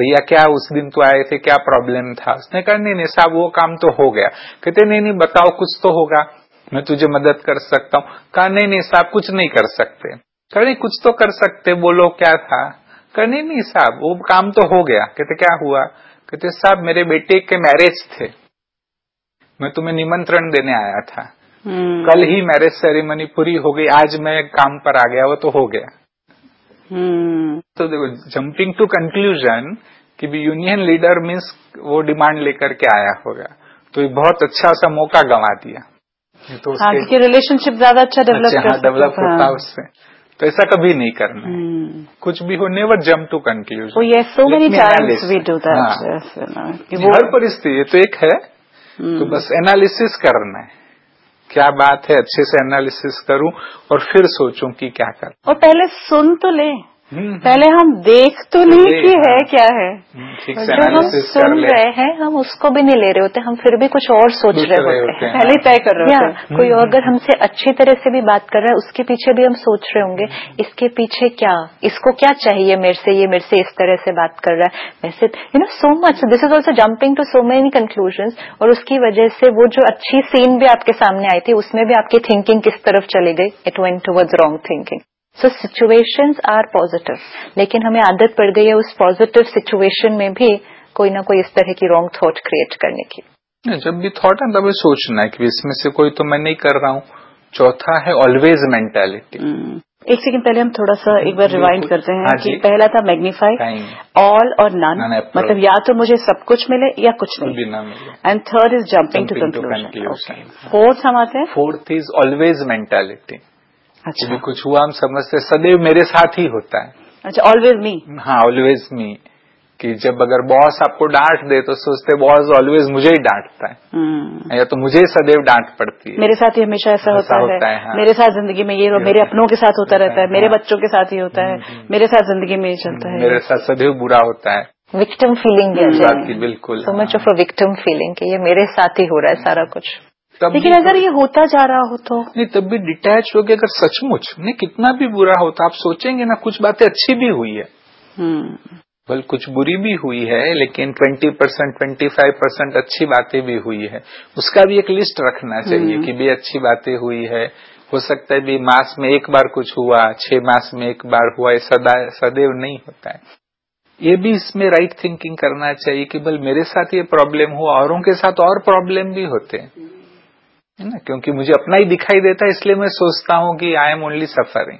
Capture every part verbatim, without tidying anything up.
भैया क्या उस दिन तो आए थे, क्या प्रॉब्लम था? उसने कहा नहीं नहीं साहब वो काम तो हो गया। कहते नहीं नहीं बताओ कुछ तो होगा, मैं तुझे मदद कर सकता हूँ। कहा नहीं नहीं साहब कुछ नहीं कर सकते। कहा नहीं कुछ तो कर सकते, बोलो क्या था? कहा नहीं नहीं साहब वो काम तो हो गया। कहते क्या हुआ? कहते साहब मेरे बेटे के मैरिज थे, मैं तुम्हें निमंत्रण देने आया था, hmm. कल ही मैरिज सेरेमनी पूरी हो गई, आज मैं काम पर आ गया, वो तो हो गया। hmm. तो देखो जंपिंग टू कंक्लूजन कि भी यूनियन लीडर मीन्स वो डिमांड लेकर के आया होगा, तो एक बहुत अच्छा सा मौका गंवा दिया। तो उसके रिलेशनशिप ज्यादा अच्छा डेवलप डेवलप होता उससे, तो ऐसा कभी नहीं करना है। hmm. कुछ भी हो never jump to conclusion. oh yes so many times we do that। हर परिस्थिति तो एक है, hmm. तो बस एनालिसिस करना है, क्या बात है, अच्छे से एनालिसिस करूं और फिर सोचूं कि क्या कर। और पहले सुन तो ले, पहले हम देख तो ले कि है क्या है, जो हम सुन रहे हैं हम उसको भी नहीं ले रहे होते, हम फिर भी कुछ और सोच रहे होते हैं, पहले तय कर रहे होते हैं। कोई और अगर हमसे अच्छी तरह से भी बात कर रहा है उसके पीछे भी हम सोच रहे होंगे इसके पीछे क्या, इसको क्या चाहिए मेरे से, ये मेरे से इस तरह से बात कर रहा है, वैसे you know so much. This is also jumping to so many conclusions, और उसकी वजह से वो जो अच्छी सीन भी आपके सामने आई थी उसमें भी आपकी थिंकिंग किस तरफ चली गई, it went towards wrong thinking. So situations are positive, लेकिन हमें आदत पड़ गई है उस पॉजिटिव सिचुएशन में भी कोई ना कोई इस तरह की रॉन्ग थॉट क्रिएट करने की। जब भी थॉट है तभी सोचना है कि इसमें से कोई तो मैं नहीं कर रहा हूँ। चौथा है ऑलवेज मेंटालिटी। एक सेकंड पहले हम थोड़ा सा एक बार रिवाइंड करते हैं कि पहला था मैग्नीफाई, ऑल और नन, मतलब या तो मुझे सब कुछ मिले या कुछ नहीं, and third is jumping to conclusion. Fourth हम आते हैं, फोर्थ इज ऑलवेज मेंटालिटी। अच्छा भी कुछ हुआ हम समझते सदैव मेरे साथ ही होता है। अच्छा ऑलवेज मी। हाँ ऑलवेज मी, कि जब अगर बॉस आपको डांट दे तो सोचते बॉस ऑलवेज मुझे ही डांटता है, hmm. या तो मुझे सदैव डांट पड़ती है, मेरे साथ ही हमेशा ऐसा होता, होता है, है हाँ। मेरे साथ जिंदगी में ये मेरे अपनों के साथ होता रहता है, मेरे बच्चों के साथ ही होता है, मेरे साथ जिंदगी में ही चलता है, मेरे साथ सदैव बुरा होता है। विक्टिम फीलिंग है, बिल्कुल so much of a victim feeling कि ये मेरे साथ ही हो रहा है सारा कुछ। लेकिन अगर तो, ये होता जा रहा हो तो नहीं तब भी डिटैच हो गया। अगर सचमुच नहीं कितना भी बुरा होता आप सोचेंगे ना कुछ बातें अच्छी भी हुई है, बल कुछ बुरी भी हुई है, लेकिन twenty percent twenty five percent अच्छी बातें भी हुई है, उसका भी एक लिस्ट रखना चाहिए कि भी अच्छी बातें हुई है। हो सकता है भी मास में एक बार कुछ हुआ, छह मास में एक बार हुआ, सदा सदैव नहीं होता है। ये भी इसमें राइट थिंकिंग करना चाहिए कि बल मेरे साथ ये प्रॉब्लम हुआ, औरों के साथ और प्रॉब्लम भी होते हैं, है ना, क्योंकि मुझे अपना ही दिखाई देता है इसलिए मैं सोचता हूँ कि आई एम ओनली सफरिंग।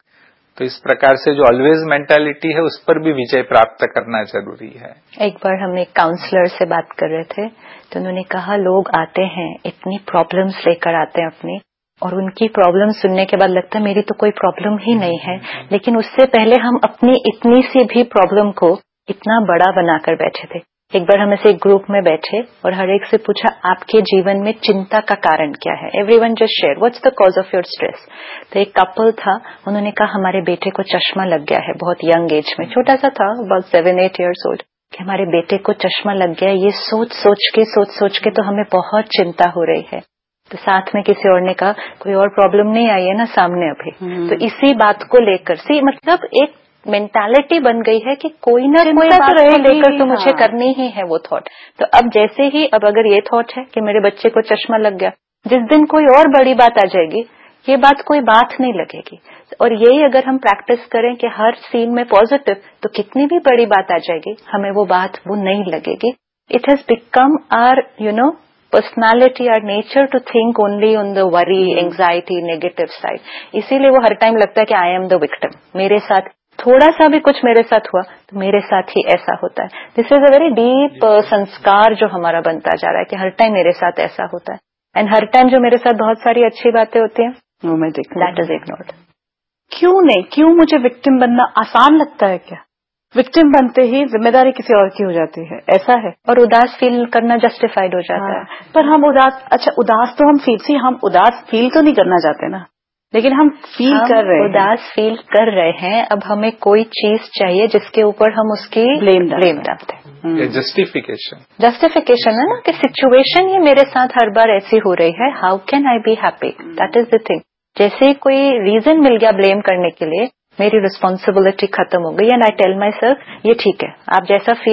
तो इस प्रकार से जो ऑलवेज मेंटालिटी है उस पर भी विजय प्राप्त करना जरूरी है। एक बार हम एक काउंसलर से बात कर रहे थे तो उन्होंने कहा लोग आते हैं इतनी प्रॉब्लम्स लेकर आते हैं अपनी, और उनकी प्रॉब्लम सुनने के बाद लगता है मेरी तो कोई प्रॉब्लम ही नहीं है, लेकिन उससे पहले हम अपनी इतनी सी भी प्रॉब्लम को इतना बड़ा बनाकर बैठे थे। एक बार हम ऐसे एक ग्रुप में बैठे और हर एक से पूछा आपके जीवन में चिंता का कारण क्या है, everyone just share what's the cause of your stress. तो एक कपल था, उन्होंने कहा हमारे बेटे को चश्मा लग गया है, बहुत यंग एज में, छोटा सा था about seven eight years old, कि हमारे बेटे को चश्मा लग गया, ये सोच सोच के सोच सोच के तो हमें बहुत चिंता हो रही है। तो साथ में किसी और ने कहा कोई और प्रॉब्लम नहीं आई है ना सामने अभी, तो इसी बात को लेकर सी मतलब एक मेंटालिटी बन गई है कि कोई ना कोई बात को लेकर तो मुझे करनी ही है वो थॉट। तो अब जैसे ही अब अगर ये थॉट है कि मेरे बच्चे को चश्मा लग गया, जिस दिन कोई और बड़ी बात आ जाएगी ये बात कोई बात नहीं लगेगी। और यही अगर हम प्रैक्टिस करें कि हर सीन में पॉजिटिव, तो कितनी भी बड़ी बात आ जाएगी हमें वो बात वो नहीं लगेगी। It has become our you know personality, our nature to think only on the worry, anxiety, negative side. इसीलिए वो हर टाइम लगता है कि आई एम द विक्टिम, मेरे साथ थोड़ा सा भी कुछ मेरे साथ हुआ तो मेरे साथ ही ऐसा होता है। This is a very deep संस्कार जो हमारा बनता जा रहा है कि हर टाइम मेरे साथ ऐसा होता है, एंड हर टाइम जो मेरे साथ बहुत सारी अच्छी बातें होती हैं वो मैं देखती हूं, दैट इज इग्नोर्ड। क्यों नहीं, क्यों मुझे विक्टिम बनना आसान लगता है क्या? विक्टिम बनते ही जिम्मेदारी किसी और की हो जाती है, ऐसा है, और उदास फील करना जस्टिफाइड हो जाता हाँ, है। पर हम उदास, अच्छा उदास तो हम फील सी हम उदास फील तो नहीं करना चाहते ना, लेकिन हम फील हम कर रहे हैं, उदास फील कर रहे हैं। अब हमें कोई चीज चाहिए जिसके ऊपर हम उसकी ब्लेम ब्लेम डालते हैं, जस्टिफिकेशन जस्टिफिकेशन है ना, कि सिचुएशन ही मेरे साथ हर बार ऐसी हो रही है, how can I be happy, that is the thing. जैसे कोई रीजन मिल गया ब्लेम करने के लिए, मेरी रिस्पॉन्सिबिलिटी खत्म हो गई, and I tell my self ये ठीक है, आप जैसा फील